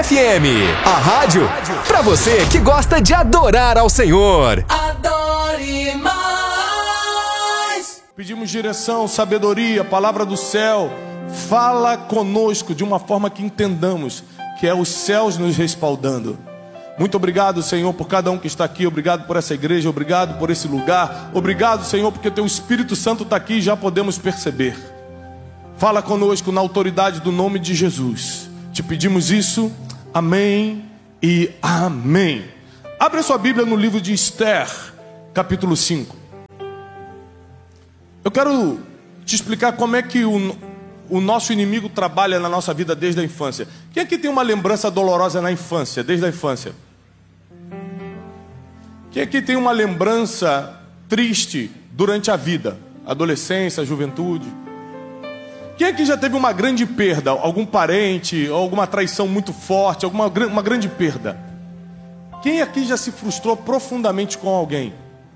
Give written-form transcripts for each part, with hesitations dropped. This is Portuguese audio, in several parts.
FM, a rádio pra você que gosta de adorar ao Senhor. Adore mais. Pedimos direção, sabedoria, palavra do céu. Fala conosco de uma forma que entendamos que é os céus nos respaldando. Muito obrigado, Senhor, por cada um que está aqui. Obrigado por essa igreja, obrigado por esse lugar. Obrigado, Senhor, porque Teu Espírito Santo está aqui e já podemos perceber. Fala conosco na autoridade do nome de Jesus. Te pedimos isso, amém e amém. Abre a sua Bíblia no livro de Esther, capítulo 5. Eu quero te explicar como é que o nosso inimigo trabalha na nossa vida desde a infância. Quem aqui tem uma lembrança dolorosa na infância, desde a infância? Quem aqui tem uma lembrança triste durante a vida? Adolescência, juventude? Quem aqui já teve uma grande perda? Algum parente, ou alguma traição muito forte, uma grande perda? Quem aqui já se frustrou profundamente com alguém?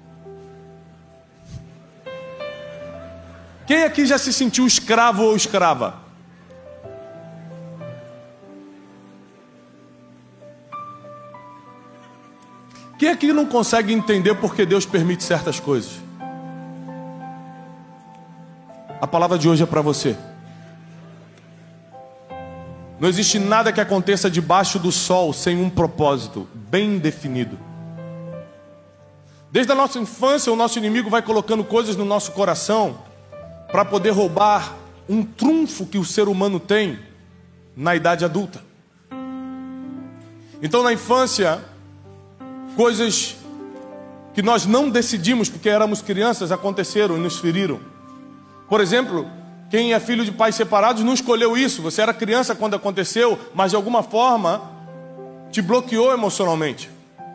Quem aqui já se sentiu escravo ou escrava? Quem aqui não consegue entender por que Deus permite certas coisas? A palavra de hoje é para você. Não existe nada que aconteça debaixo do sol sem um propósito bem definido. Desde a nossa infância, o nosso inimigo vai colocando coisas no nosso coração para poder roubar um trunfo que o ser humano tem na idade adulta. Então, na infância, coisas que nós não decidimos porque éramos crianças aconteceram e nos feriram. Por exemplo, quem é filho de pais separados não escolheu isso. Você era criança quando aconteceu, mas de alguma forma te bloqueou emocionalmente.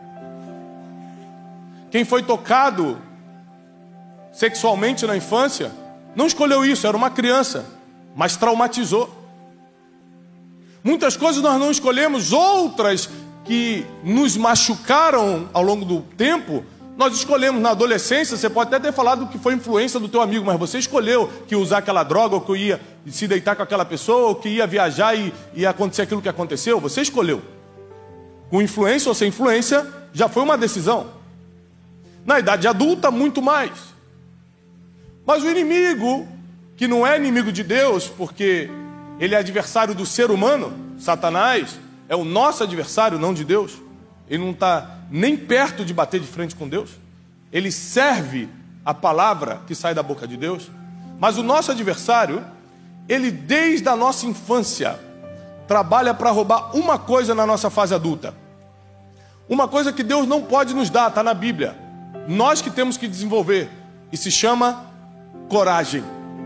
Quem foi tocado sexualmente na infância não escolheu isso, era uma criança, mas traumatizou. Muitas coisas nós não escolhemos, outras que nos machucaram ao longo do tempo, nós escolhemos na adolescência. Você pode até ter falado que foi influência do teu amigo, mas você escolheu que ia usar aquela droga, ou que ia se deitar com aquela pessoa, ou que ia viajar e ia acontecer aquilo que aconteceu. Você escolheu. Com influência ou sem influência, já foi uma decisão. Na idade adulta, muito mais. Mas o inimigo, que não é inimigo de Deus, porque ele é adversário do ser humano, Satanás é o nosso adversário, não de Deus. Ele não está nem perto de bater de frente com Deus. Ele serve a palavra que sai da boca de Deus. Mas o nosso adversário, ele desde a nossa infância trabalha para roubar uma coisa na nossa fase adulta. Uma coisa que Deus não pode nos dar, está na Bíblia. Nós que temos que desenvolver. E se chama coragem.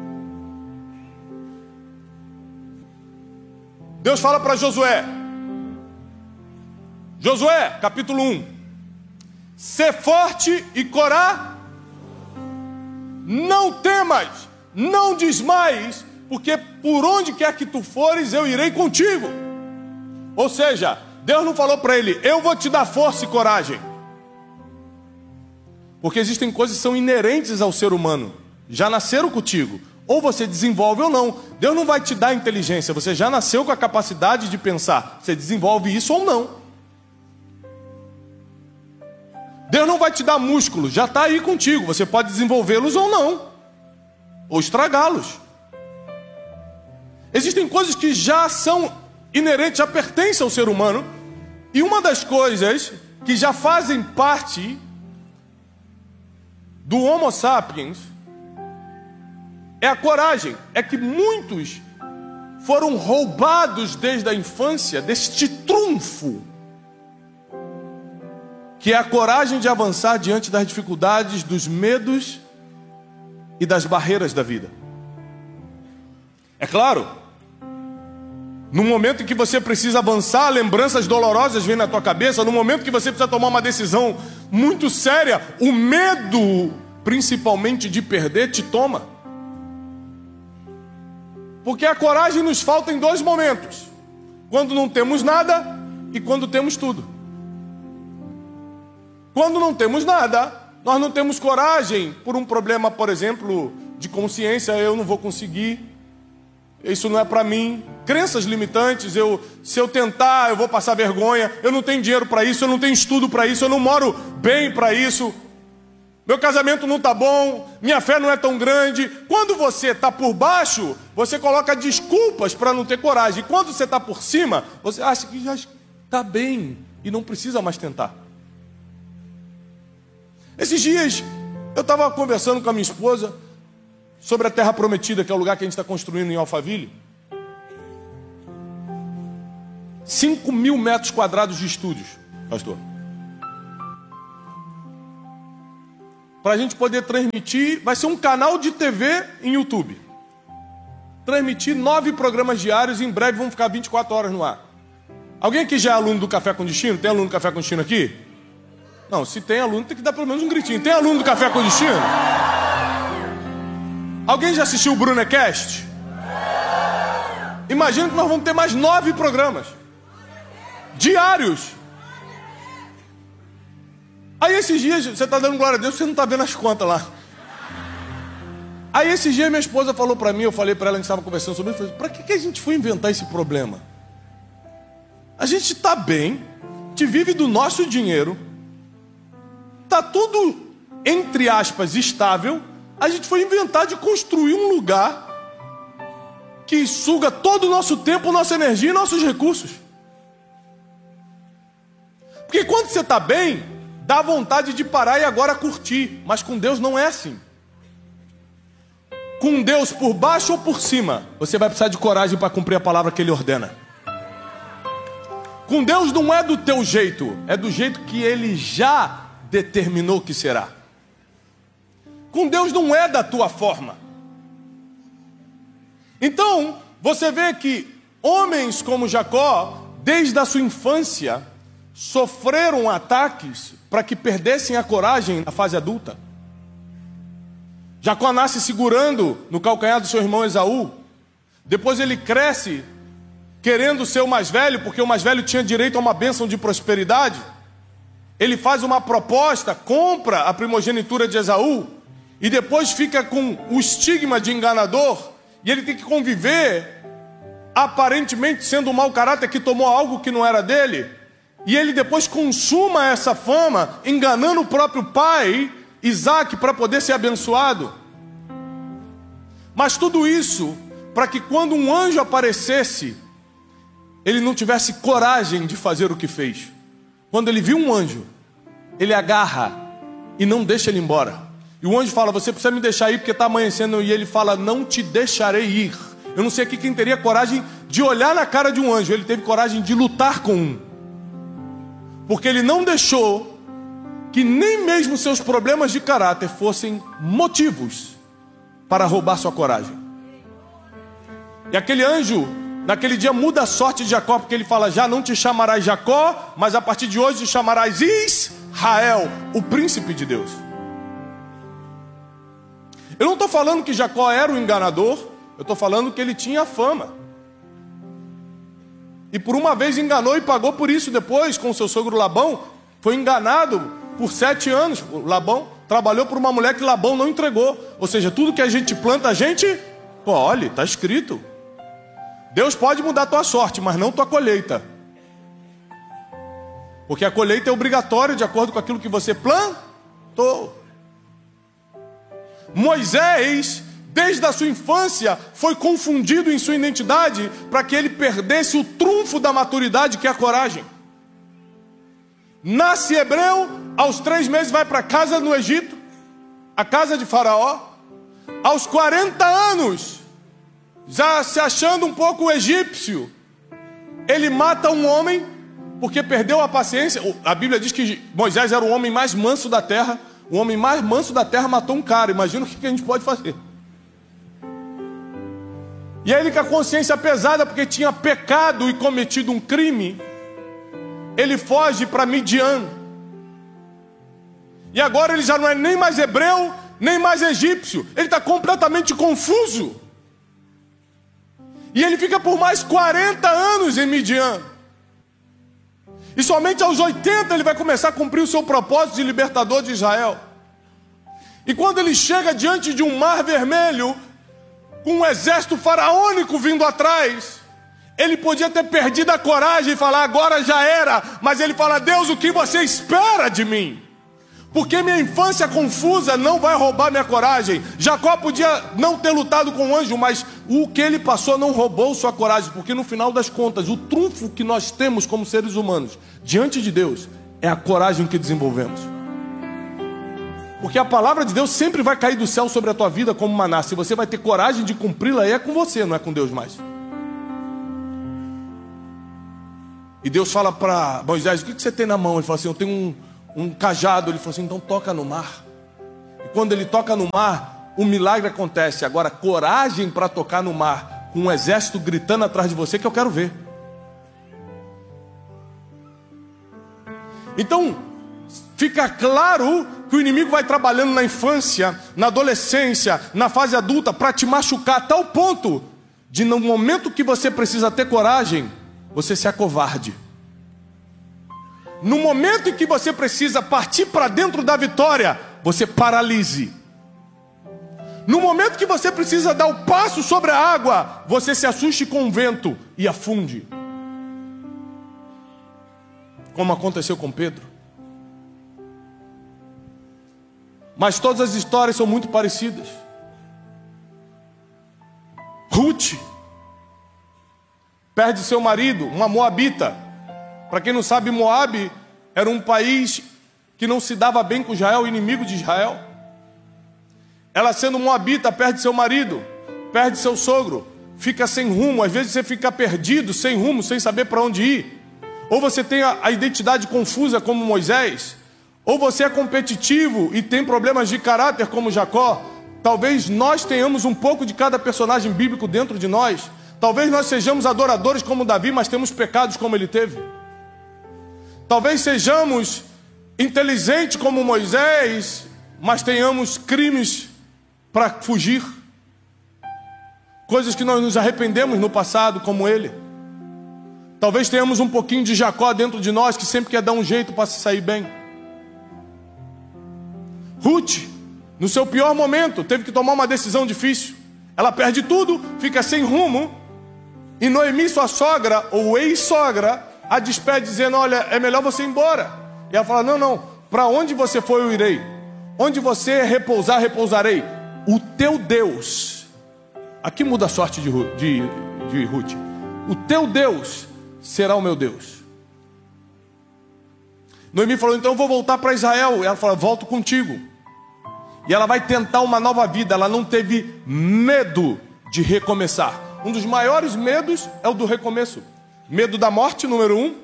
Deus fala para Josué. Josué, capítulo 1. Sê forte e coragem. Não temas, não desmaies, porque por onde quer que tu fores, eu irei contigo. Ou seja, Deus não falou para ele, eu vou te dar força e coragem. Porque existem coisas que são inerentes ao ser humano. Já nasceram contigo. Ou você desenvolve ou não. Deus não vai te dar inteligência. Você já nasceu com a capacidade de pensar. Você desenvolve isso ou não. Deus não vai te dar músculo. Já está aí contigo. Você pode desenvolvê-los ou não. Ou estragá-los. Existem coisas que já são inerentes, já pertencem ao ser humano. E uma das coisas que já fazem parte do Homo sapiens é a coragem. É que muitos foram roubados desde a infância deste trunfo, que é a coragem de avançar diante das dificuldades, dos medos e das barreiras da vida. É claro, no momento em que você precisa avançar, lembranças dolorosas vêm na tua cabeça. No momento que você precisa tomar uma decisão muito séria, o medo, principalmente de perder, te toma. Porque a coragem nos falta em dois momentos: quando não temos nada e quando temos tudo. Quando não temos nada, nós não temos coragem por um problema, por exemplo, de consciência. Eu não vou conseguir, isso não é para mim. Crenças limitantes, se eu tentar, eu vou passar vergonha, eu não tenho dinheiro para isso, eu não tenho estudo para isso, eu não moro bem para isso, meu casamento não está bom, minha fé não é tão grande. Quando você está por baixo, você coloca desculpas para não ter coragem. E quando você está por cima, você acha que já está bem e não precisa mais tentar. Esses dias, eu estava conversando com a minha esposa sobre a Terra Prometida, que é o lugar que a gente está construindo em Alphaville. 5.000 metros quadrados de estúdios, pastor. Para a gente poder transmitir, vai ser um canal de TV em YouTube. Transmitir 9 programas diários e em breve vão ficar 24 horas no ar. Alguém aqui já é aluno do Café com Destino? Tem aluno do Café com Destino aqui? Não, se tem aluno, tem que dar pelo menos um gritinho. Tem aluno do Café com Destino? Alguém já assistiu o Brunecast? Imagina que nós vamos ter mais 9 programas diários. Aí esses dias, você está dando glória a Deus, você não está vendo as contas lá. Aí esses dias minha esposa falou para mim, eu falei para ela, a gente estava conversando sobre isso, para que a gente foi inventar esse problema? A gente está bem, a gente vive do nosso dinheiro, está tudo, entre aspas, estável, a gente foi inventar de construir um lugar que suga todo o nosso tempo, nossa energia e nossos recursos. Porque quando você está bem, dá vontade de parar e agora curtir. Mas com Deus não é assim. Com Deus por baixo ou por cima, você vai precisar de coragem para cumprir a palavra que Ele ordena. Com Deus não é do teu jeito, é do jeito que Ele já determinou que será. Com Deus não é da tua forma. Então, você vê que homens como Jacó, desde a sua infância, sofreram ataques para que perdessem a coragem na fase adulta. Jacó nasce segurando no calcanhar do seu irmão Esaú. Depois ele cresce querendo ser o mais velho, porque o mais velho tinha direito a uma bênção de prosperidade. Ele faz uma proposta, compra a primogenitura de Esaú, e depois fica com o estigma de enganador, e ele tem que conviver, aparentemente sendo um mau caráter que tomou algo que não era dele. E ele depois consuma essa fama, enganando o próprio pai, Isaac, para poder ser abençoado. Mas tudo isso para que quando um anjo aparecesse, ele não tivesse coragem de fazer o que fez. Quando ele viu um anjo, ele agarra e não deixa ele embora. E o anjo fala, você precisa me deixar ir porque está amanhecendo. E ele fala, não te deixarei ir. Eu não sei aqui quem teria coragem de olhar na cara de um anjo. Ele teve coragem de lutar com um. Porque ele não deixou que nem mesmo seus problemas de caráter fossem motivos para roubar sua coragem. E aquele anjo, naquele dia, muda a sorte de Jacó, porque ele fala, já não te chamarás Jacó, mas a partir de hoje te chamarás Israel, o príncipe de Deus. Eu não estou falando que Jacó era um enganador, eu estou falando que ele tinha fama. E por uma vez enganou e pagou por isso depois com seu sogro Labão. Foi enganado por 7 anos. Labão trabalhou por uma mulher que Labão não entregou. Ou seja, tudo que a gente planta, a gente colhe, está escrito. Deus pode mudar a tua sorte, mas não tua colheita. Porque a colheita é obrigatória de acordo com aquilo que você plantou. Moisés, desde a sua infância, foi confundido em sua identidade para que ele perdesse o trunfo da maturidade, que é a coragem. Nasce hebreu, aos 3 meses vai para casa no Egito, a casa de Faraó. Aos 40 anos, já se achando um pouco egípcio, ele mata um homem, porque perdeu a paciência. A Bíblia diz que Moisés era o homem mais manso da terra. O homem mais manso da terra matou um cara. Imagina o que a gente pode fazer. E aí ele, com a consciência pesada, porque tinha pecado e cometido um crime, ele foge para Midian. E agora ele já não é nem mais hebreu, nem mais egípcio. Ele está completamente confuso. E ele fica por mais 40 anos em Midian. E somente aos 80 ele vai começar a cumprir o seu propósito de libertador de Israel. E quando ele chega diante de um mar vermelho, com um exército faraônico vindo atrás. Ele podia ter perdido a coragem e falar, agora já era. Mas ele fala, Deus, o que você espera de mim? Porque minha infância confusa não vai roubar minha coragem. Jacó podia não ter lutado com o anjo, mas o que ele passou não roubou sua coragem. Porque no final das contas, o trunfo que nós temos como seres humanos diante de Deus é a coragem que desenvolvemos. Porque a palavra de Deus sempre vai cair do céu sobre a tua vida como maná. Se você vai ter coragem de cumpri-la, é com você, não é com Deus mais. E Deus fala para Moisés, o que você tem na mão? Ele fala assim, eu tenho um cajado. Ele falou assim, então toca no mar. E quando ele toca no mar, um milagre acontece. Agora, coragem para tocar no mar, com um exército gritando atrás de você, que eu quero ver. Então, fica claro que o inimigo vai trabalhando na infância, na adolescência, na fase adulta, para te machucar a tal ponto de no momento que você precisa ter coragem, você se acovarde. No momento em que você precisa partir para dentro da vitória, você paralise. No momento que você precisa dar o passo sobre a água, você se assuste com o vento e afunde. Como aconteceu com Pedro. Mas todas as histórias são muito parecidas. Ruth perde seu marido, uma moabita. Para quem não sabe, Moabe era um país que não se dava bem com Israel, inimigo de Israel. Ela, sendo moabita, perde seu marido, perde seu sogro, fica sem rumo. Às vezes você fica perdido, sem rumo, sem saber para onde ir. Ou você tem a identidade confusa como Moisés, ou você é competitivo e tem problemas de caráter como Jacó. Talvez nós tenhamos um pouco de cada personagem bíblico dentro de nós. Talvez nós sejamos adoradores como Davi, mas temos pecados como ele teve. Talvez sejamos inteligentes como Moisés, mas tenhamos crimes para fugir. Coisas que nós nos arrependemos no passado como ele. Talvez tenhamos um pouquinho de Jacó dentro de nós, que sempre quer dar um jeito para se sair bem. Ruth, no seu pior momento, teve que tomar uma decisão difícil. Ela perde tudo, fica sem rumo. E Noemi, sua sogra, ou ex-sogra, a despede dizendo, olha, é melhor você ir embora. E ela fala, não, para onde você for eu irei. Onde você repousar, repousarei. O teu Deus. Aqui muda a sorte de Ruth. O teu Deus será o meu Deus. Noemi falou, então eu vou voltar para Israel. E ela falou, volto contigo. E ela vai tentar uma nova vida. Ela não teve medo de recomeçar. Um dos maiores medos é o do recomeço. Medo da morte, número 1.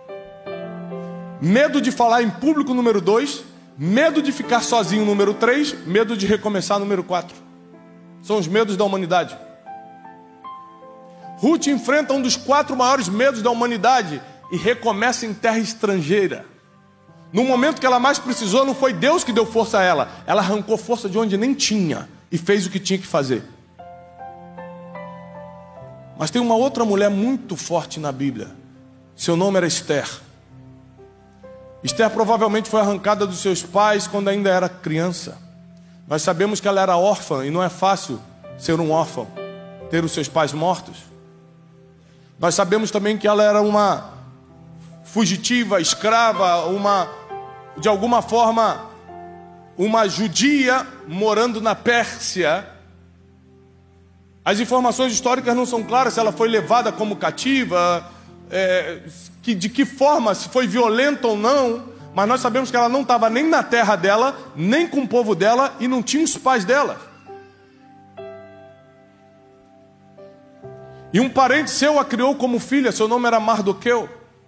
Medo de falar em público, número 2. Medo de ficar sozinho, número 3. Medo de recomeçar, número 4. São os medos da humanidade. Ruth enfrenta um dos 4 maiores medos da humanidade e recomeça em terra estrangeira. No momento que ela mais precisou, não foi Deus que deu força a ela. Ela arrancou força de onde nem tinha e fez o que tinha que fazer. Mas tem uma outra mulher muito forte na Bíblia. Seu nome era Esther. Esther provavelmente foi arrancada dos seus pais quando ainda era criança. Nós sabemos que ela era órfã e não é fácil ser um órfão, ter os seus pais mortos. Nós sabemos também que ela era uma fugitiva, escrava, de alguma forma, uma judia morando na Pérsia. As informações históricas não são claras se ela foi levada como cativa, de que forma, se foi violenta ou não, mas nós sabemos que ela não estava nem na terra dela, nem com o povo dela, e não tinha os pais dela. E um parente seu a criou como filha, seu nome era Mardoqueu.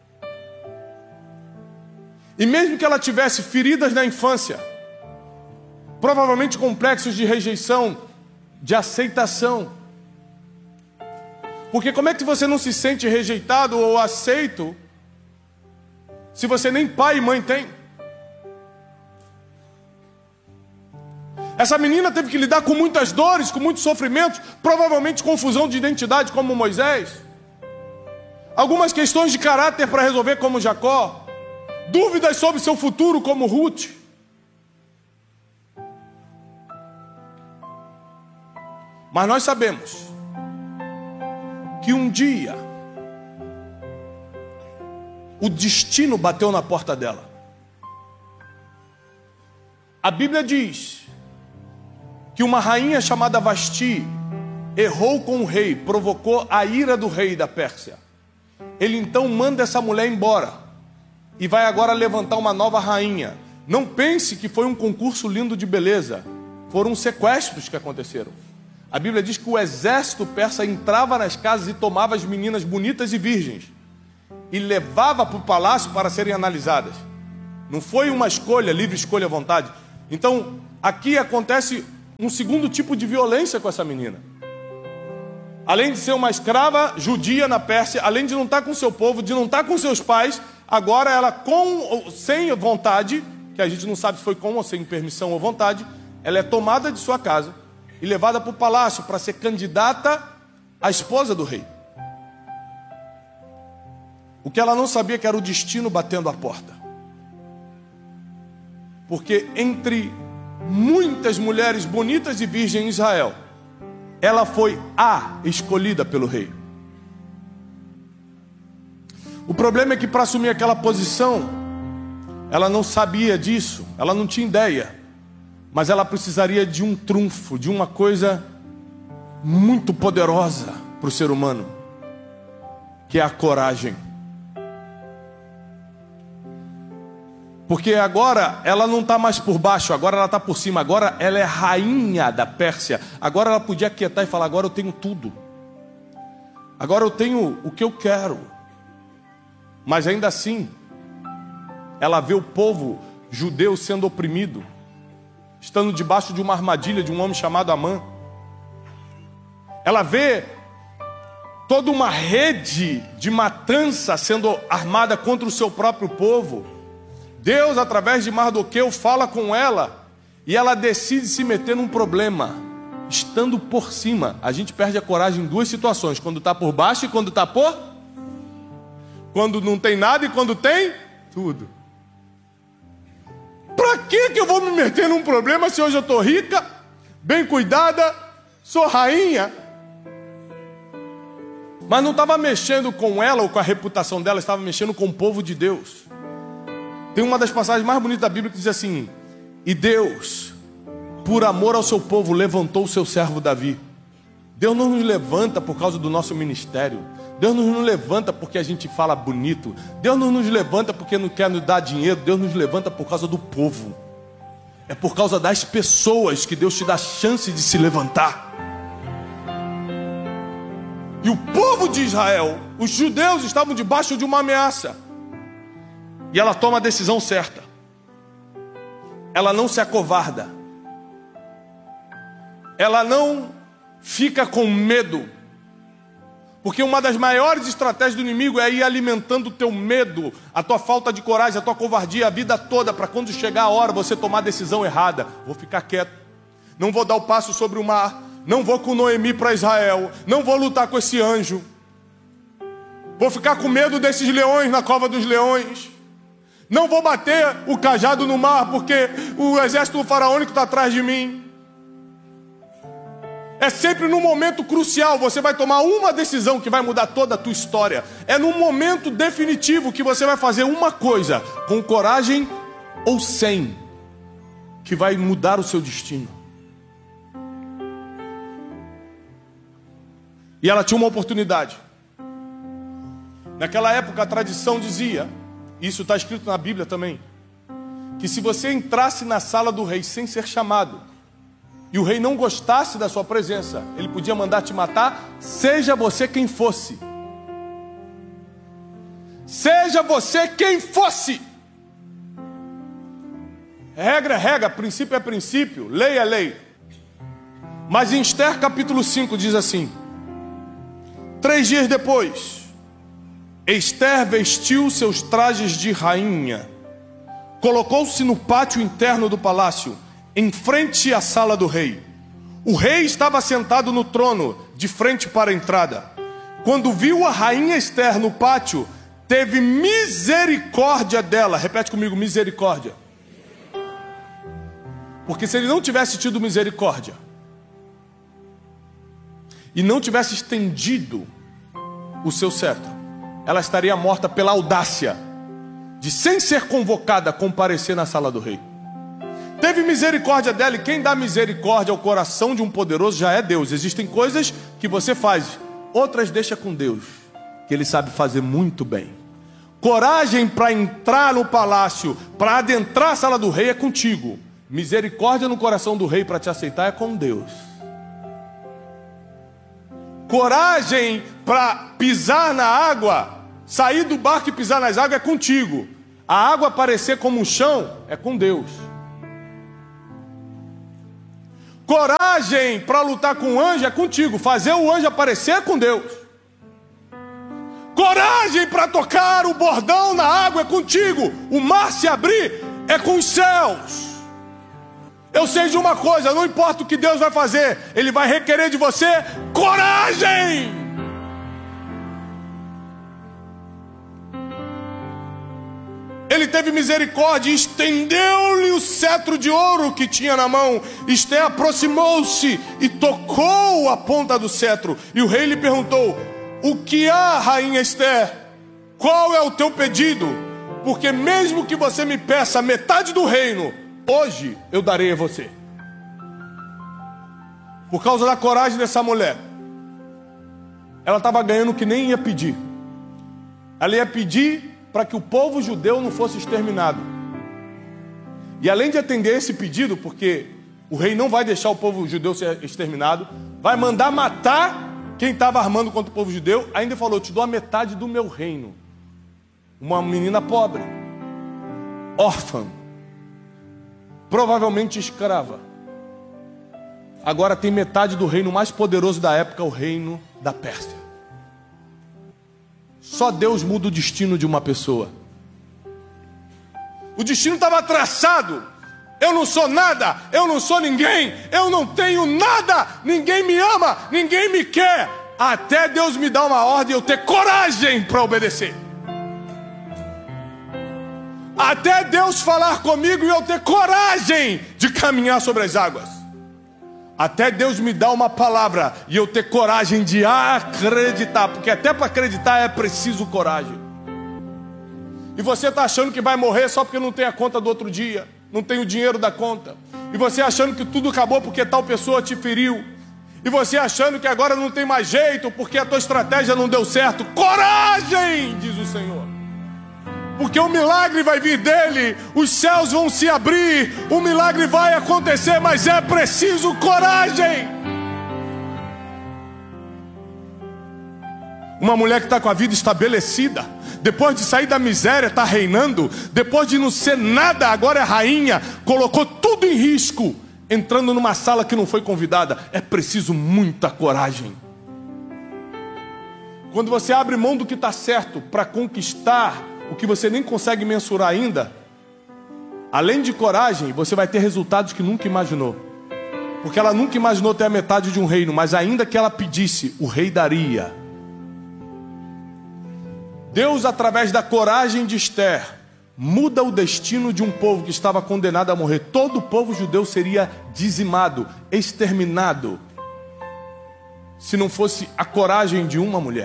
E mesmo que ela tivesse feridas na infância, provavelmente complexos de rejeição, de aceitação. Porque como é que você não se sente rejeitado ou aceito se você nem pai e mãe tem? Essa menina teve que lidar com muitas dores, com muitos sofrimentos, provavelmente confusão de identidade como Moisés. Algumas questões de caráter para resolver como Jacó. Dúvidas sobre seu futuro como Ruth. Mas nós sabemos que um dia o destino bateu na porta dela. A Bíblia diz que uma rainha chamada Vasti errou com o rei, provocou a ira do rei da Pérsia. Ele então manda essa mulher embora e vai agora levantar uma nova rainha. Não pense que foi um concurso lindo de beleza. Foram sequestros que aconteceram. A Bíblia diz que o exército persa entrava nas casas e tomava as meninas bonitas e virgens e levava para o palácio para serem analisadas. Não foi uma escolha, livre escolha à vontade. Então, aqui acontece um segundo tipo de violência com essa menina. Além de ser uma escrava judia na Pérsia, além de não estar com seu povo, de não estar com seus pais, agora ela, com ou sem vontade, que a gente não sabe se foi com ou sem permissão ou vontade, ela é tomada de sua casa e levada para o palácio para ser candidata à esposa do rei. O que ela não sabia que era o destino batendo à porta. Porque entre muitas mulheres bonitas e virgens em Israel, ela foi a escolhida pelo rei. O problema é que para assumir aquela posição, ela não sabia disso, ela não tinha ideia. Mas ela precisaria de um trunfo, de uma coisa muito poderosa para o ser humano, que é a coragem. Porque agora ela não está mais por baixo, agora ela está por cima, agora ela é rainha da Pérsia. Agora ela podia quietar e falar, agora eu tenho tudo. Agora eu tenho o que eu quero. Mas ainda assim, ela vê o povo judeu sendo oprimido, estando debaixo de uma armadilha de um homem chamado Amã. Ela vê toda uma rede de matança sendo armada contra o seu próprio povo. Deus, através de Mardoqueu, fala com ela e ela decide se meter num problema. Estando por cima, a gente perde a coragem em duas situações: quando está por baixo e quando está por... Quando não tem nada e quando tem tudo. Para que eu vou me meter num problema se hoje eu estou rica, bem cuidada, sou rainha? Mas não estava mexendo com ela ou com a reputação dela, estava mexendo com o povo de Deus. Tem uma das passagens mais bonitas da Bíblia que diz assim: e Deus, por amor ao seu povo, levantou o seu servo Davi. Deus não nos levanta por causa do nosso ministério. Deus não nos levanta porque a gente fala bonito. Deus não nos levanta porque não quer nos dar dinheiro. Deus nos levanta por causa do povo. É por causa das pessoas que Deus te dá chance de se levantar. E o povo de Israel, os judeus, estavam debaixo de uma ameaça. E ela toma a decisão certa. Ela não se acovarda. Ela não fica com medo. Porque uma das maiores estratégias do inimigo é ir alimentando o teu medo, a tua falta de coragem, a tua covardia a vida toda, para quando chegar a hora você tomar a decisão errada. Vou ficar quieto. Não vou dar o passo sobre o mar. Não vou com Noemi para Israel. Não vou lutar com esse anjo. Vou ficar com medo desses leões na cova dos leões. Não vou bater o cajado no mar porque o exército faraônico está atrás de mim. É sempre num momento crucial, você vai tomar uma decisão que vai mudar toda a tua história. É num momento definitivo que você vai fazer uma coisa, com coragem ou sem, que vai mudar o seu destino. E ela tinha uma oportunidade. Naquela época a tradição dizia, isso está escrito na Bíblia também, que se você entrasse na sala do rei sem ser chamado, e o rei não gostasse da sua presença, ele podia mandar te matar, seja você quem fosse. Seja você quem fosse. Regra é regra, princípio é princípio, lei é lei. Mas em Esther capítulo 5 diz assim: 3 dias depois, Esther vestiu seus trajes de rainha, colocou-se no pátio interno do palácio, em frente à sala do rei. O rei estava sentado no trono, de frente para a entrada. Quando viu a rainha Esther no pátio, teve misericórdia dela. Repete comigo, misericórdia. Porque se ele não tivesse tido misericórdia, e não tivesse estendido o seu cetro, ela estaria morta pela audácia de, sem ser convocada, comparecer na sala do rei. Teve misericórdia dela, e quem dá misericórdia ao coração de um poderoso já é Deus. Existem coisas que você faz, outras deixa com Deus, que Ele sabe fazer muito bem. Coragem para entrar no palácio, para adentrar a sala do rei é contigo. Misericórdia no coração do rei para te aceitar é com Deus. Coragem para pisar na água, sair do barco e pisar nas águas é contigo. A água aparecer como um chão é com Deus. Coragem para lutar com o anjo é contigo. Fazer o anjo aparecer é com Deus. Coragem para tocar o bordão na água é contigo. O mar se abrir é com os céus. Eu sei de uma coisa, não importa o que Deus vai fazer, Ele vai requerer de você coragem. Ele teve misericórdia e estendeu-lhe o cetro de ouro que tinha na mão. Esther aproximou-se e tocou a ponta do cetro. E o rei lhe perguntou: o que há, rainha Esther? Qual é o teu pedido? Porque mesmo que você me peça metade do reino, hoje eu darei a você. Por causa da coragem dessa mulher, ela estava ganhando o que nem ia pedir. Ela ia pedir para que o povo judeu não fosse exterminado. E além de atender esse pedido, porque o rei não vai deixar o povo judeu ser exterminado, vai mandar matar quem estava armando contra o povo judeu, ainda falou: eu te dou a metade do meu reino. Uma menina pobre, órfã, provavelmente escrava, agora tem metade do reino mais poderoso da época, o reino da Pérsia. Só Deus muda o destino de uma pessoa. O destino estava traçado. Eu não sou nada, eu não sou ninguém, eu não tenho nada, ninguém me ama, ninguém me quer, até Deus me dar uma ordem e eu ter coragem para obedecer. Até Deus falar comigo e eu ter coragem de caminhar sobre as águas. Até Deus me dar uma palavra e eu ter coragem de acreditar. Porque até para acreditar é preciso coragem. E você está achando que vai morrer só porque não tem a conta do outro dia, não tem o dinheiro da conta. E você achando que tudo acabou porque tal pessoa te feriu. E você achando que agora não tem mais jeito porque a tua estratégia não deu certo. Coragem, diz o Senhor. Porque o milagre vai vir dele, os céus vão se abrir, o milagre vai acontecer, mas é preciso coragem. Uma mulher que está com a vida estabelecida, depois de sair da miséria, está reinando, depois de não ser nada, agora é rainha, colocou tudo em risco, entrando numa sala que não foi convidada. É preciso muita coragem. Quando você abre mão do que está certo para conquistar o que você nem consegue mensurar ainda, além de coragem, você vai ter resultados que nunca imaginou. Porque ela nunca imaginou ter a metade de um reino, mas ainda que ela pedisse, o rei daria. Deus, através da coragem de Esther, muda o destino de um povo que estava condenado a morrer. Todo o povo judeu seria dizimado, exterminado, se não fosse a coragem de uma mulher.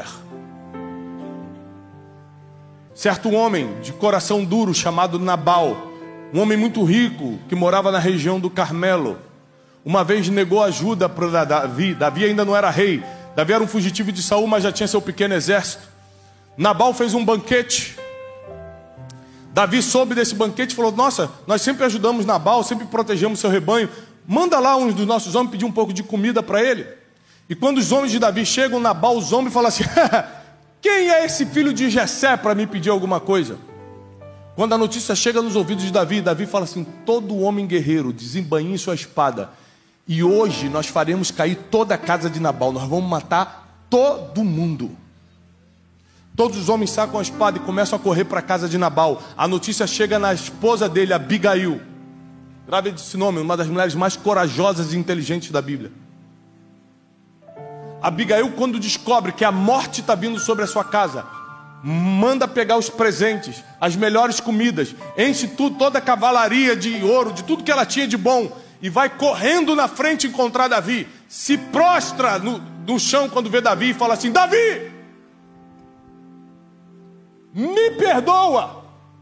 Certo homem de coração duro chamado Nabal, um homem muito rico que morava na região do Carmelo, uma vez negou ajuda para Davi. Davi ainda não era rei, Davi era um fugitivo de Saul, mas já tinha seu pequeno exército. Nabal fez um banquete. Davi soube desse banquete e falou: nossa, nós sempre ajudamos Nabal, sempre protegemos seu rebanho, manda lá um dos nossos homens pedir um pouco de comida para ele. E quando os homens de Davi chegam, Nabal zomba e fala assim: quem é esse filho de Jessé para me pedir alguma coisa? Quando a notícia chega nos ouvidos de Davi, Davi fala assim: todo homem guerreiro desembainhe sua espada, e hoje nós faremos cair toda a casa de Nabal, nós vamos matar todo mundo. Todos os homens sacam a espada e começam a correr para a casa de Nabal. A notícia chega na esposa dele, Abigail. Grave esse nome, uma das mulheres mais corajosas e inteligentes da Bíblia. Abigail, quando descobre que a morte está vindo sobre a sua casa, manda pegar os presentes, as melhores comidas, enche toda a cavalaria de ouro, de tudo que ela tinha de bom, e vai correndo na frente encontrar Davi, se prostra do chão quando vê Davi e fala assim: Davi, me perdoa,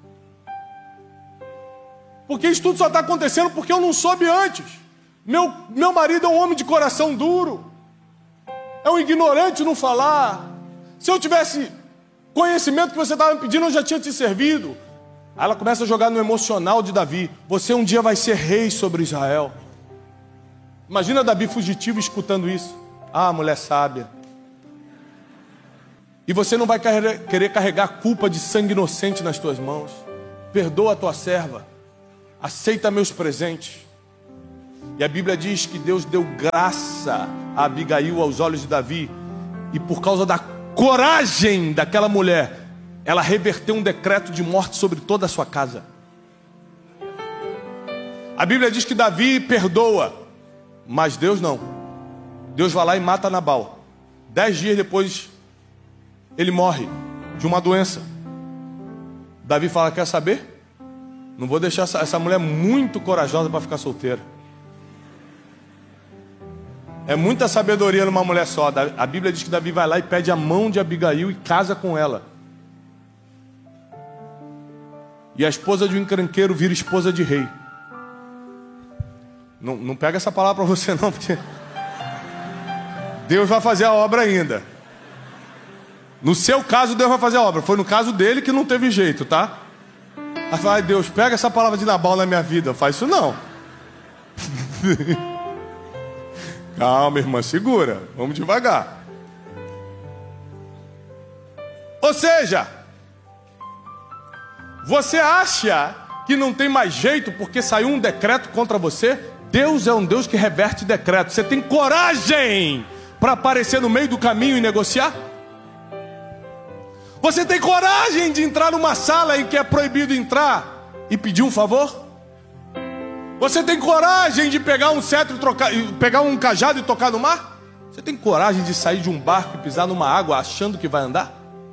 porque isso tudo só está acontecendo porque eu não soube antes. Meu marido é um homem de coração duro, é um ignorante no falar. Se eu tivesse conhecimento que você estava me pedindo, eu já tinha te servido. Aí ela começa a jogar no emocional de Davi: você um dia vai ser rei sobre Israel. Imagina Davi fugitivo escutando isso. Ah, mulher sábia. E você não vai querer carregar a culpa de sangue inocente nas tuas mãos. Perdoa a tua serva, aceita meus presentes. E a Bíblia diz que Deus deu graça a Abigail aos olhos de Davi, e por causa da coragem daquela mulher, ela reverteu um decreto de morte sobre toda a sua casa. A Bíblia diz que Davi perdoa, mas Deus não. Deus vai lá e mata Nabal. 10 dias depois ele morre de uma doença. Davi fala: quer saber? Não vou deixar essa mulher muito corajosa para ficar solteira. É muita sabedoria numa mulher só. A Bíblia diz que Davi vai lá e pede a mão de Abigail e casa com ela. E a esposa de um encrenqueiro vira esposa de rei. Não pega essa palavra para você não, porque Deus vai fazer a obra ainda. No seu caso, Deus vai fazer a obra. Foi no caso dele que não teve jeito, tá? Aí fala: ai, Deus, pega essa palavra de Nabal na minha vida. Faz isso não. Calma, irmã, segura. Vamos devagar. Ou seja, você acha que não tem mais jeito porque saiu um decreto contra você? Deus é um Deus que reverte decreto. Você tem coragem para aparecer no meio do caminho e negociar? Você tem coragem de entrar numa sala em que é proibido entrar e pedir um favor? Você tem coragem de pegar um cetro e pegar um cajado e tocar no mar? Você tem coragem de sair de um barco e pisar numa água achando que vai andar?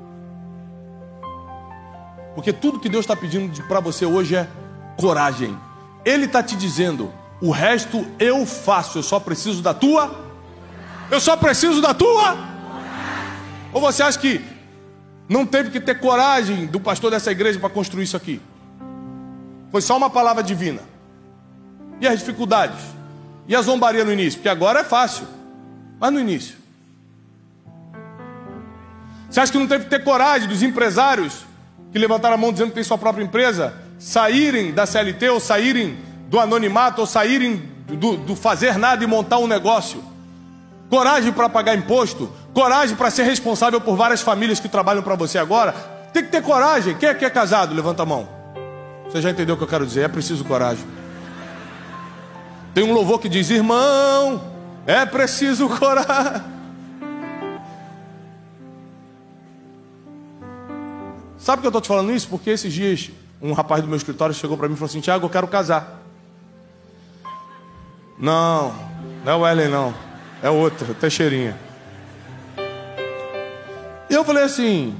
Porque tudo que Deus está pedindo para você hoje é coragem. Ele está te dizendo: o resto eu faço, eu só preciso da tua. Eu só preciso da tua. Ou você acha que não teve que ter coragem do pastor dessa igreja para construir isso aqui? Foi só uma palavra divina. E as dificuldades? E a zombaria no início? Porque agora é fácil, mas no início. Você acha que não teve que ter coragem dos empresários que levantaram a mão dizendo que tem sua própria empresa saírem da CLT, ou saírem do anonimato, ou saírem do fazer nada e montar um negócio? Coragem para pagar imposto, coragem para ser responsável por várias famílias que trabalham para você agora. Tem que ter coragem. Quem é que é casado? Levanta a mão. Você já entendeu o que eu quero dizer? É preciso coragem. Tem um louvor que diz: irmão, é preciso coragem. Sabe por que eu estou te falando isso? Porque esses dias um rapaz do meu escritório chegou para mim e falou assim: Tiago, eu quero casar. Não é o Ellen não, é outro, Teixeirinha. E eu falei assim: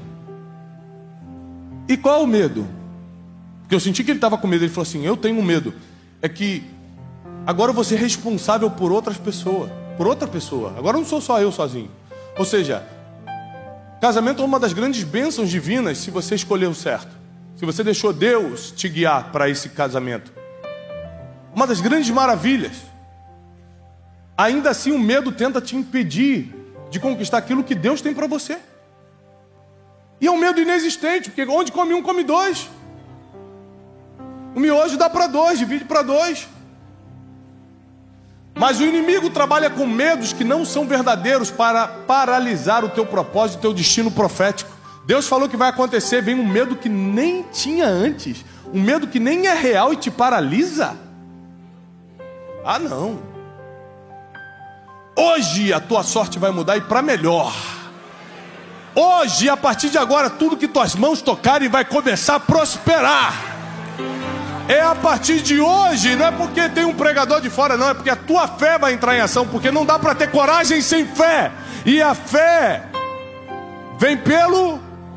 e qual o medo? Porque eu senti que ele estava com medo. Ele falou assim: eu tenho medo, é que agora eu vou ser responsável por outras pessoas, por outra pessoa. Agora não sou só eu sozinho. Ou seja, casamento é uma das grandes bênçãos divinas se você escolheu certo. Se você deixou Deus te guiar para esse casamento. Uma das grandes maravilhas. Ainda assim o medo tenta te impedir de conquistar aquilo que Deus tem para você. E é um medo inexistente, porque onde come um, come dois. O miojo dá para dois, divide para dois. Mas o inimigo trabalha com medos que não são verdadeiros para paralisar o teu propósito, o teu destino profético. Deus falou que vai acontecer, vem um medo que nem tinha antes, um medo que nem é real e te paralisa. Ah, não. Hoje a tua sorte vai mudar e para melhor. Hoje, a partir de agora, tudo que tuas mãos tocarem vai começar a prosperar. É a partir de hoje, não é porque tem um pregador de fora, não, é porque a tua fé vai entrar em ação, porque não dá para ter coragem sem fé. E a fé vem pelo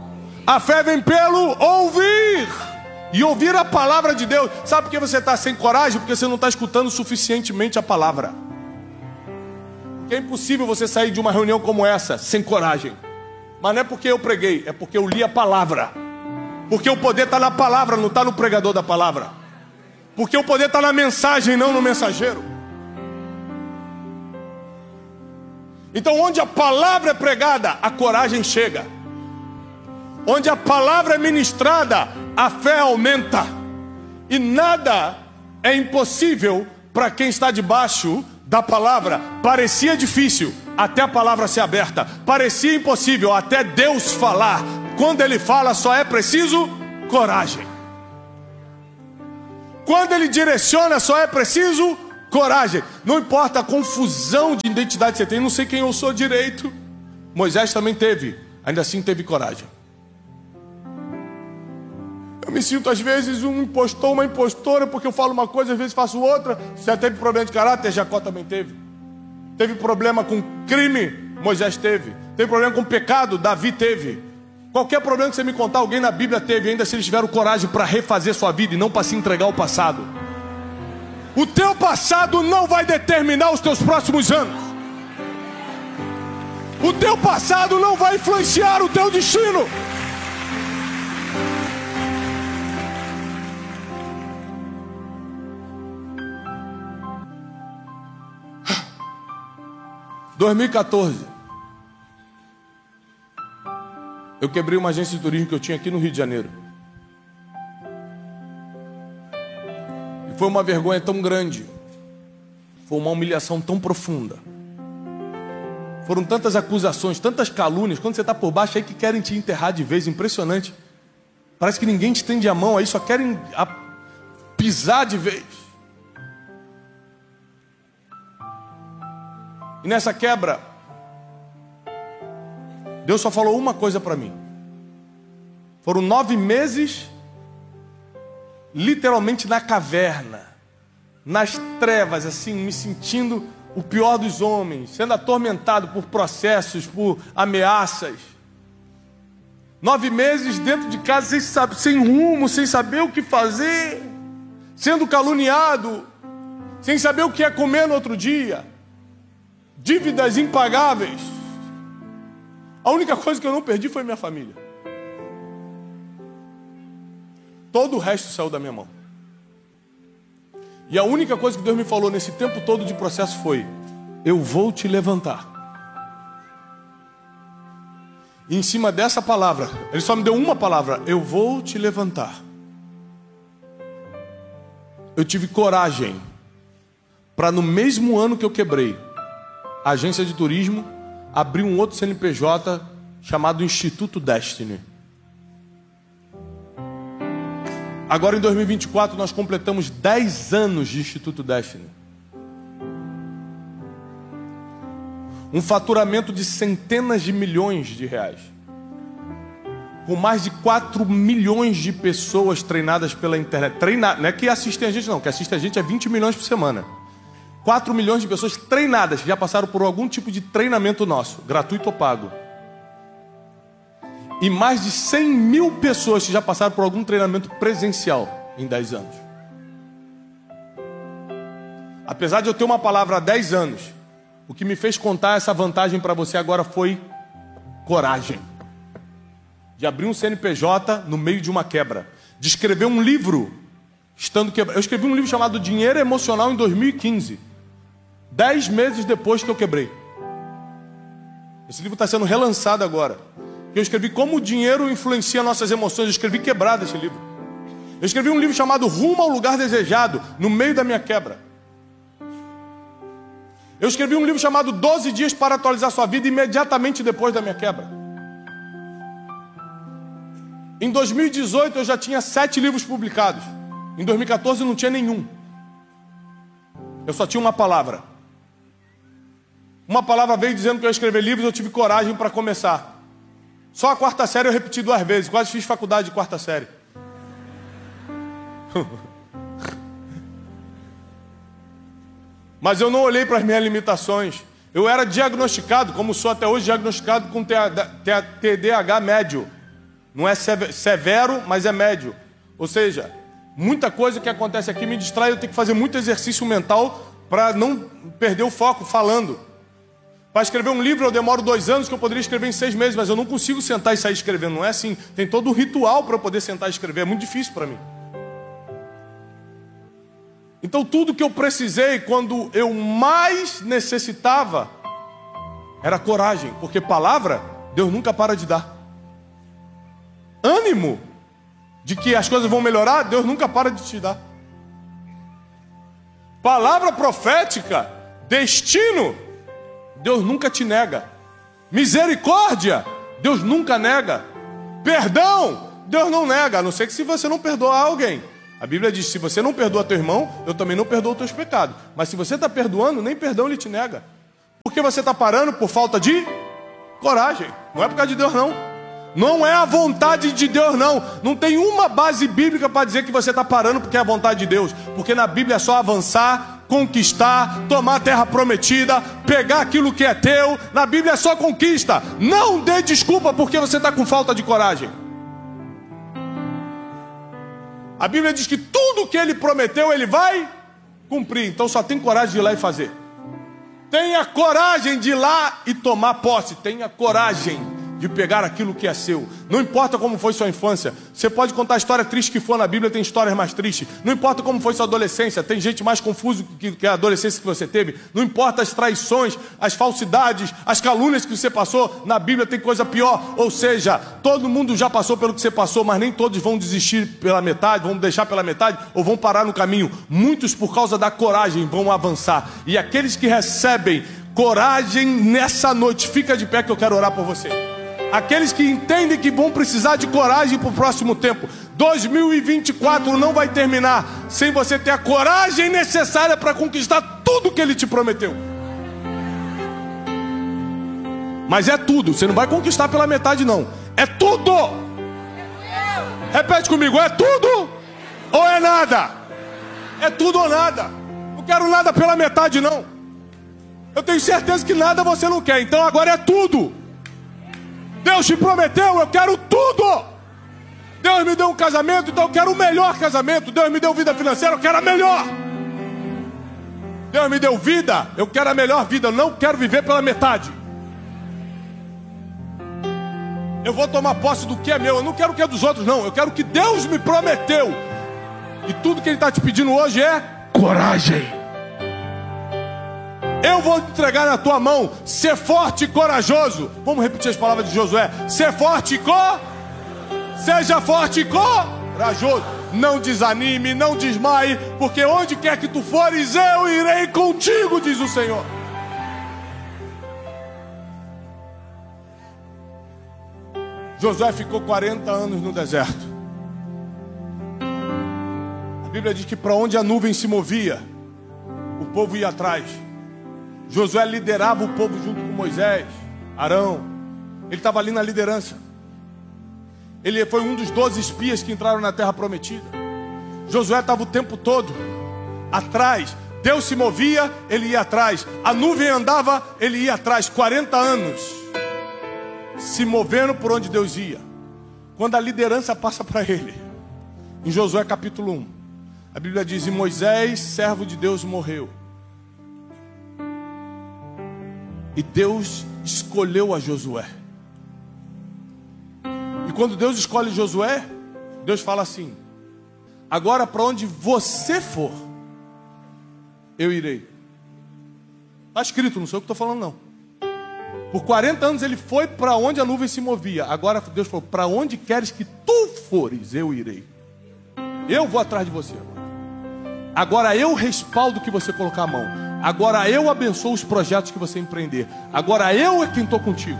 ouvir. E ouvir a palavra de Deus. Sabe por que você está sem coragem? Porque você não está escutando suficientemente a palavra. Porque é impossível você sair de uma reunião como essa sem coragem. Mas não é porque eu preguei, é porque eu li a palavra. Porque o poder está na palavra, não está no pregador da palavra. Porque o poder está na mensagem, não no mensageiro. Então, onde a palavra é pregada, a coragem chega. Onde a palavra é ministrada, a fé aumenta. E nada é impossível para quem está debaixo da palavra. Parecia difícil até a palavra ser aberta. Parecia impossível até Deus falar. Quando Ele fala, só é preciso coragem. Quando Ele direciona, só é preciso coragem. Não importa a confusão de identidade que você tem. Não sei quem eu sou direito. Moisés também teve. Ainda assim teve coragem. Eu me sinto às vezes um impostor, uma impostora, porque eu falo uma coisa, às vezes faço outra. Você teve problema de caráter, Jacó também teve. Teve problema com crime, Moisés teve. Teve problema com pecado, Davi teve. Qualquer problema que você me contar, alguém na Bíblia teve, ainda se eles tiveram coragem para refazer sua vida e não para se entregar ao passado. O teu passado não vai determinar os teus próximos anos. O teu passado não vai influenciar o teu destino. Em 2014, eu quebrei uma agência de turismo que eu tinha aqui no Rio de Janeiro. E foi uma vergonha tão grande, foi uma humilhação tão profunda. Foram tantas acusações, tantas calúnias. Quando você está por baixo aí que querem te enterrar de vez, impressionante. Parece que ninguém te estende a mão aí, só querem pisar de vez. E nessa quebra, Deus só falou uma coisa para mim. Foram 9 meses, literalmente na caverna, nas trevas, assim, me sentindo o pior dos homens, sendo atormentado por processos, por ameaças. 9 meses dentro de casa, sem rumo, sem saber o que fazer, sendo caluniado, sem saber o que é comer no outro dia. Dívidas impagáveis. A única coisa que eu não perdi foi minha família. Todo o resto saiu da minha mão. E a única coisa que Deus me falou nesse tempo todo de processo foi: eu vou te levantar. E em cima dessa palavra, Ele só me deu uma palavra: eu vou te levantar. Eu tive coragem para, no mesmo ano que eu quebrei a agência de turismo, abrir um outro CNPJ chamado Instituto Destiny. Agora em 2024 nós completamos 10 anos de Instituto Destiny. Um faturamento de centenas de milhões de reais. Com mais de 4 milhões de pessoas treinadas pela internet. Não é que assistem a gente não, que assistem a gente é 20 milhões por semana. 4 milhões de pessoas treinadas, que já passaram por algum tipo de treinamento nosso, gratuito ou pago. E mais de 100 mil pessoas que já passaram por algum treinamento presencial em 10 anos. Apesar de eu ter uma palavra há 10 anos, o que me fez contar essa vantagem para você agora foi coragem. De abrir um CNPJ no meio de uma quebra. De escrever um livro estando quebrado. Eu escrevi um livro chamado Dinheiro Emocional em 2015. 10 meses depois que eu quebrei. Esse livro está sendo relançado agora. Eu escrevi como o dinheiro influencia nossas emoções. Eu escrevi quebrado esse livro. Eu escrevi um livro chamado Rumo ao Lugar Desejado, no meio da minha quebra. Eu escrevi um livro chamado 12 Dias para Atualizar Sua Vida, imediatamente depois da minha quebra. Em 2018 eu já tinha 7 livros publicados. Em 2014 não tinha nenhum. Eu só tinha uma palavra. Uma palavra veio dizendo que eu ia escrever livros, eu tive coragem para começar. Só a 4ª série eu repeti 2 vezes, quase fiz faculdade de 4ª série. Mas eu não olhei para as minhas limitações. Eu era diagnosticado, como sou até hoje, diagnosticado com TDAH médio. Não é severo, mas é médio. Ou seja, muita coisa que acontece aqui me distrai, eu tenho que fazer muito exercício mental para não perder o foco falando. Para escrever um livro eu demoro 2 anos, que eu poderia escrever em 6 meses, mas eu não consigo sentar e sair escrevendo. Não é assim. Tem todo um ritual para eu poder sentar e escrever. É muito difícil para mim. Então tudo que eu precisei quando eu mais necessitava era coragem. Porque palavra, Deus nunca para de dar. Ânimo de que as coisas vão melhorar, Deus nunca para de te dar. Palavra profética, destino, Deus nunca te nega. Misericórdia, Deus nunca nega. Perdão, Deus não nega, a não ser que se você não perdoar alguém. A Bíblia diz, se você não perdoa teu irmão, eu também não perdoo os teus pecados. Mas se você está perdoando, nem perdão ele te nega. Por que você está parando? Por falta de coragem. Não é por causa de Deus, não. Não é a vontade de Deus, não. Não tem uma base bíblica para dizer que você está parando porque é a vontade de Deus. Porque na Bíblia é só avançar, conquistar, tomar a terra prometida, pegar aquilo que é teu. Na Bíblia é só conquista. Não dê desculpa porque você está com falta de coragem. A Bíblia diz que tudo que ele prometeu, ele vai cumprir. Então só tem coragem de ir lá e fazer. Tenha coragem de ir lá e tomar posse. Tenha coragem de pegar aquilo que é seu. Não importa como foi sua infância. Você pode contar a história triste que for na Bíblia, tem histórias mais tristes. Não importa como foi sua adolescência, tem gente mais confusa que a adolescência que você teve. Não importa as traições, as falsidades, as calúnias que você passou, na Bíblia tem coisa pior. Ou seja, todo mundo já passou pelo que você passou, mas nem todos vão desistir pela metade, vão deixar pela metade ou vão parar no caminho. Muitos, por causa da coragem, vão avançar. E aqueles que recebem coragem nessa noite, fica de pé que eu quero orar por você. Aqueles que entendem que vão precisar de coragem para o próximo tempo. 2024 não vai terminar sem você ter a coragem necessária para conquistar tudo que Ele te prometeu. Mas é tudo, você não vai conquistar pela metade não. É tudo. Repete comigo, é tudo ou é nada? É tudo ou nada. Não quero nada pela metade não. Eu tenho certeza que nada você não quer, então agora é tudo. Deus te prometeu, eu quero tudo. Deus me deu um casamento, então eu quero o melhor casamento. Deus me deu vida financeira, eu quero a melhor. Deus me deu vida, eu quero a melhor vida. Eu não quero viver pela metade. Eu vou tomar posse do que é meu. Eu não quero o que é dos outros, não. Eu quero o que Deus me prometeu. E tudo que Ele está te pedindo hoje é coragem. Eu vou entregar na tua mão. Ser forte e corajoso. Vamos repetir as palavras de Josué. Ser forte e seja forte e corajoso. Não desanime, não desmaie, porque onde quer que tu fores, eu irei contigo, diz o Senhor. Josué ficou 40 anos no deserto. A Bíblia diz que para onde a nuvem se movia, o povo ia atrás. Josué liderava o povo junto com Moisés, Arão. Ele estava ali na liderança. Ele foi um dos 12 espias que entraram na terra prometida. Josué estava o tempo todo atrás. Deus se movia, ele ia atrás. A nuvem andava, ele ia atrás. 40 anos se movendo por onde Deus ia. Quando a liderança passa para ele, em Josué capítulo 1, a Bíblia diz: e Moisés, servo de Deus, morreu. E Deus escolheu a Josué. E quando Deus escolhe Josué, Deus fala assim: agora para onde você for, eu irei. Está escrito, não sei o que estou falando não. Por 40 anos ele foi para onde a nuvem se movia. Agora Deus falou: para onde queres que tu fores, eu irei. Eu vou atrás de você agora. Agora eu respaldo que você colocar a mão. Agora eu abençoo os projetos que você empreender. Agora eu é quem estou contigo.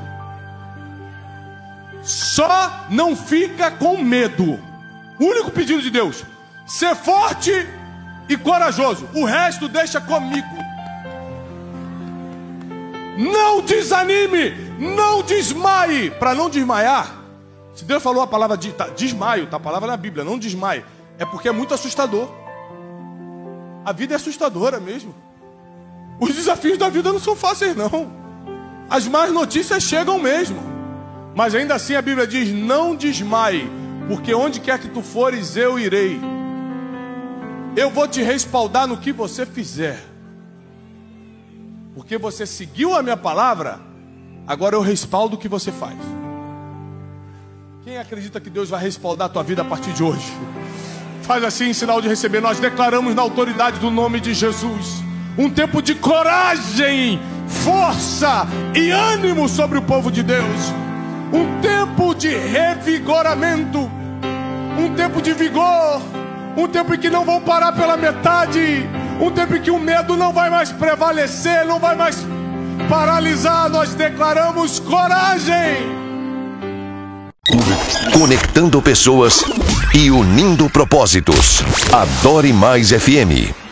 Só não fica com medo. O único pedido de Deus: ser forte e corajoso. O resto deixa comigo. Não desanime, não desmaie. Para não desmaiar, se Deus falou a palavra desmaio, tá a palavra na Bíblia, não desmaie, é porque é muito assustador. A vida é assustadora mesmo. Os desafios da vida não são fáceis não. As más notícias chegam mesmo. Mas ainda assim a Bíblia diz: não desmaie, porque onde quer que tu fores, eu irei. Eu vou te respaldar no que você fizer. Porque você seguiu a minha palavra, agora eu respaldo o que você faz. Quem acredita que Deus vai respaldar a tua vida a partir de hoje? Faz assim, em sinal de receber. Nós declaramos na autoridade do nome de Jesus um tempo de coragem, força e ânimo sobre o povo de Deus. Um tempo de revigoramento, um tempo de vigor, um tempo em que não vão parar pela metade, um tempo em que o medo não vai mais prevalecer, não vai mais paralisar. Nós declaramos coragem. Conectando pessoas e unindo propósitos. Adore Mais FM.